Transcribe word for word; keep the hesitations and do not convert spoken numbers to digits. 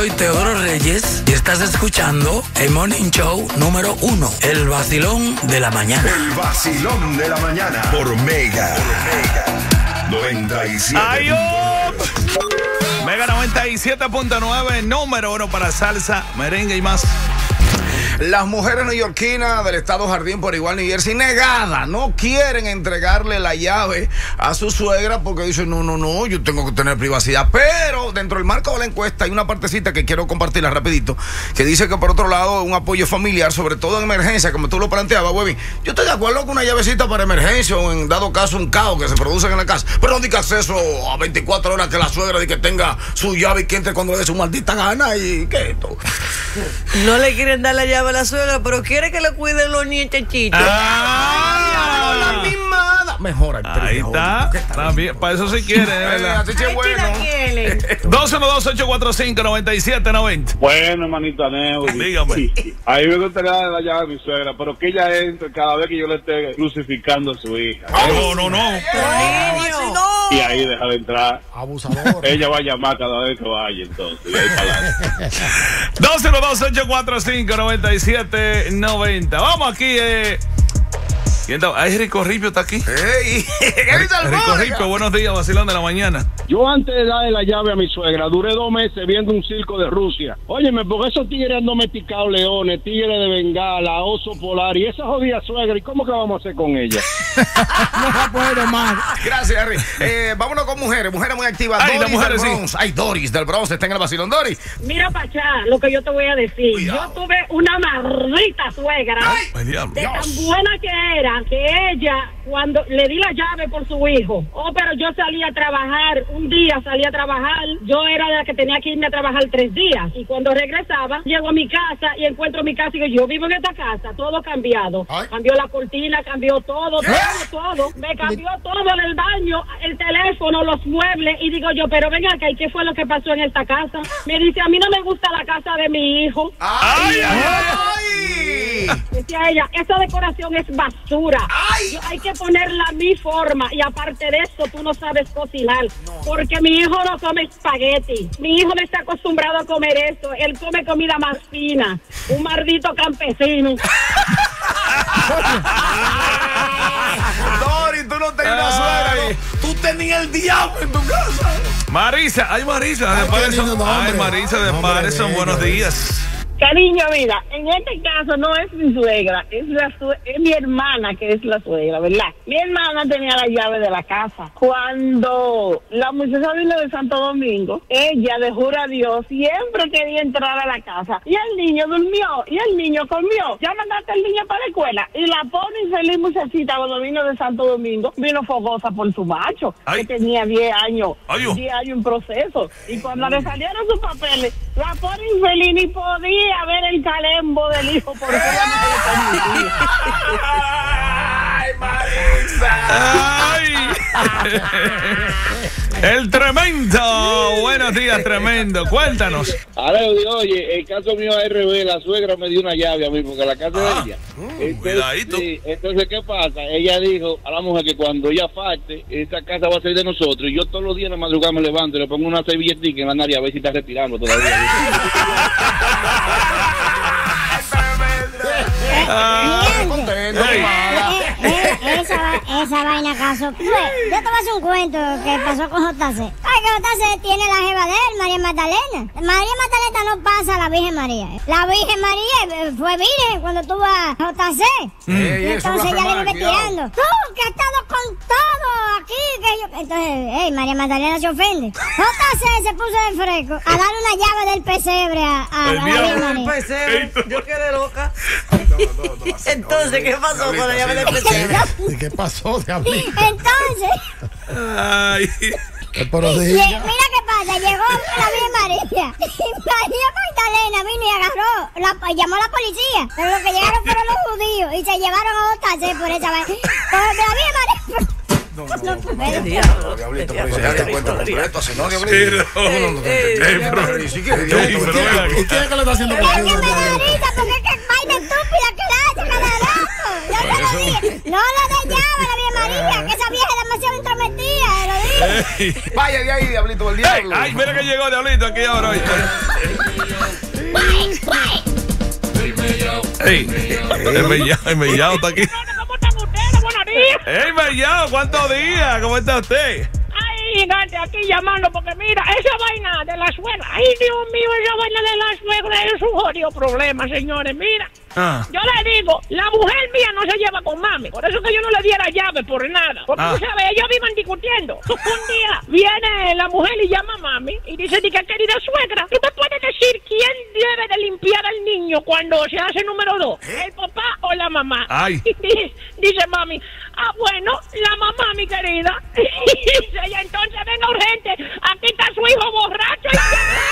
soy Teodoro Reyes y estás escuchando el Morning Show número uno, el vacilón de la mañana. El vacilón de la mañana por Mega. Por Mega noventa y siete. ¡Ay, oh! Mega noventa y siete punto nueve, número uno para salsa, merengue y más. Las mujeres neoyorquinas del estado Jardín por igual New Jersey negadas, no quieren entregarle la llave a su suegra porque dicen no, no, no, yo tengo que tener privacidad. Pero dentro del marco de la encuesta hay una partecita que quiero compartirla rapidito, que dice que por otro lado un apoyo familiar, sobre todo en emergencia, como tú lo planteabas, Webby. Yo estoy de acuerdo con una llavecita para emergencia o en dado caso un caos que se produce en la casa, pero no diga acceso a veinticuatro horas que la suegra de que tenga su llave y que entre cuando le dé su maldita gana y que esto. No le quieren dar la llave a la suegra, pero quiere que le cuiden los nietecitos. ¡Ah! La misma. Mejor actriz. Ahí está. También, para eso sí quiere, de verdad. Así que bueno. dos uno dos, ocho cuatro cinco, nueve siete nueve cero. Bueno, hermanito Aneo. Dígame. Ahí me gustaría darle la llave a mi suegra, pero que ella entre cada vez que yo le esté crucificando a su hija. No, no, no. Y ahí deja de entrar. Abusador. Ella va a llamar cada vez que vaya, entonces. Y ahí para adelante. dos uno dos, ocho cuatro cinco, nueve siete nueve cero. Vamos aquí, eh. ¿Quién está? Ay, Rico Ripio está aquí. ¡Ey! ¿Qué dice el Rico Ripio, buenos días, vacilón de la mañana. Yo antes de darle la llave a mi suegra, duré dos meses viendo un circo de Rusia. Óyeme, porque esos tigres han domesticado leones, tigres de Bengala, oso polar y esa jodida suegra, ¿y cómo que vamos a hacer con ella? No se puede más. Gracias, Harry. Eh, vámonos con mujeres, mujeres muy activas. Ay, Doris mujeres, del Bronx. sí. Ay, Doris del Bronx está en el vacilón. Doris. Mira, Pachá, lo que yo te voy a decir. Cuidado. Yo tuve una maldita suegra. Ay, Ay, diablo. De tan buena que era, que ella, cuando le di la llave por su hijo, oh, pero yo salí a trabajar, un día salí a trabajar, yo era de la que tenía que irme a trabajar tres días, y cuando regresaba, llego a mi casa y encuentro mi casa y digo, yo vivo en esta casa, todo cambiado. Ay. Cambió la cortina, cambió todo, todo, todo, me cambió todo en el baño, el teléfono, los muebles, y digo yo, pero ven acá, ¿y qué fue lo que pasó en esta casa? Me dice, a mí no me gusta la casa de mi hijo. ¡Ay, ay, ay! Decía ella, esa decoración es basura. ¡Ay! Yo- hay que ponerla a mi forma. Y aparte de eso, tú no sabes cocinar. Porque mi hijo no come espagueti. Mi hijo no está acostumbrado a comer eso. Él come comida más fina. Un maldito campesino. Doris, tú no tenías una suegra, Ay. ¿no? Tú tenías el diablo en tu casa. Marisa, ay, Marisa, de Ay, qué Patterson. lindo nombre. Ay, Marisa de Nombre Patterson, bello. buenos días. Cariño, mira, en este caso no es mi suegra, es la sue- es mi hermana que es la suegra, ¿verdad? Mi hermana tenía la llave de la casa. Cuando la muchacha vino de Santo Domingo, ella, de jura a Dios, siempre quería entrar a la casa. Y el niño durmió, y el niño comió. Ya mandaste al niño para la escuela. Y la pobre infeliz muchachita, cuando vino de Santo Domingo, vino fogosa por su macho, Ay. que tenía diez años, Ay, oh. diez años en proceso. Y cuando le salieron sus papeles, la pobre infeliz ni podía ver el calembo del hijo porque ella no se lo permitía. ¡Ay, Marisa! ¡Ay! El tremendo. Buenos días, tremendo. Cuéntanos. Ahora, oye, el caso mío es al revés, la suegra me dio una llave a mí porque la casa Ah, es de ella. mm, Entonces, cuidadito. sí, entonces, ¿qué pasa? Ella dijo a la mujer que cuando ella falte, esa casa va a ser de nosotros. Y yo todos los días en la madrugada me levanto y le pongo una servilletica en la nariz a ver si está respirando todavía. Ah, Contento, Ey. mamá. Eh, eh, esa, va- esa vaina acaso. Pues, yo te voy a hacer un cuento que pasó con J C. Ay, que J C tiene la jeva de él, María Magdalena. María Magdalena no pasa a la Virgen María. La Virgen María eh, fue virgen cuando tuvo a J C. Ey, Y eso entonces es ella le blasfemar, vive cuidado. tirando. Tú, que has estado con todo aquí. Que yo... Entonces, hey, María Magdalena se ofende. J C se puso de fresco a darle una llave del pesebre a, a El la diablo. Virgen El María. pesebre, yo quedé loca. Entonces, ¿qué pasó con la llave del pesebre? ¿Y qué pasó, diablito? Entonces, ay. Pero lle- diga. mira qué pasa, llegó la Virgen María. Y María Magdalena vino y agarró, la, llamó a la policía. Pero los que llegaron fueron los judíos y se llevaron a J C por esa vaina. Pero la Virgen María... No, no, no, no, ¿Qué no, diablo? diablito, ¿Qué pero si diablo? ya te cuento completo, así no, Sí, diablito. no. No, no, no, Ey, no, ey, no, pero- no, si quieres, Ey, diablito, pero pero- venga. ¿Y quién es que le está haciendo Es que contigo, me da diablito? risa porque es que vaina estúpida que la hace cada rato. Yo te lo dije. No le des llave a la Virgen María, que esa vieja es demasiado intrometida, te lo dije. Ey. Vaya de ahí, diablito, el Ey, diablo. ay, mira que llegó Diablito aquí ahora. Oye. Ey, el mellado, el mellado está aquí. ¿Cómo están ustedes? Buenos días. ¡Ey, mellado! ¿Cuántos días? ¿Cómo está usted? Ay, gigante, aquí llamando porque mira, esa vaina de la suegra. Ay, Dios mío, esa vaina de la suegra es un jodido problema, señores. Mira, Ah. yo le digo, la mujer mía no se lleva con mami. Por eso que yo no le diera llave por nada. Porque Ah. tú sabes, ellos viven discutiendo. Un día viene la mujer y llama a mami y dice, diga, querida suegra, ¿tú me puedes decir quién debe de limpiar al niño cuando se hace número dos? ¿El papá o la mamá? Ay. Dice mami, ah, bueno, la mamá, mi querida. Dice ella, entonces venga urgente, aquí está su hijo borracho.